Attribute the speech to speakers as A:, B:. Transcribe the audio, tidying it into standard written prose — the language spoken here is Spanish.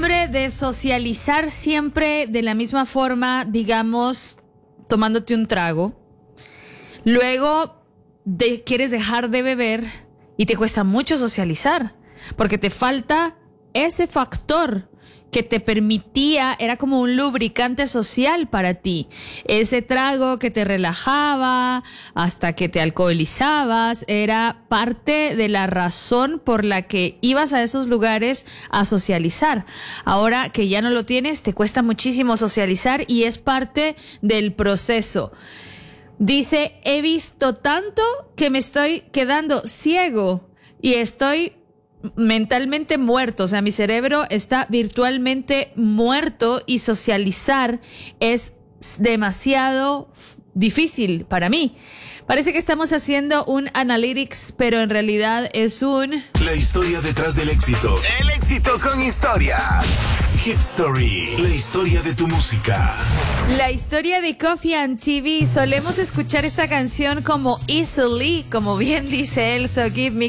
A: costumbre de socializar siempre de la misma forma, digamos, tomándote un trago. Luego quieres dejar de beber y te cuesta mucho socializar porque te falta ese factor que te permitía, era como un lubricante social para ti. Ese trago que te relajaba hasta que te alcoholizabas era parte de la razón por la que ibas a esos lugares a socializar. Ahora que ya no lo tienes, te cuesta muchísimo socializar y es parte del proceso. Dice, he visto tanto que me estoy quedando ciego y estoy mentalmente muerto, o sea, mi cerebro está virtualmente muerto y socializar es demasiado difícil para mí. Parece que estamos haciendo un analytics, pero en realidad es
B: La historia detrás del éxito. El éxito con historia. Hit Story. La historia de tu música.
A: La historia de Coffee and TV. Solemos escuchar esta canción como easily, como bien dice él, so give me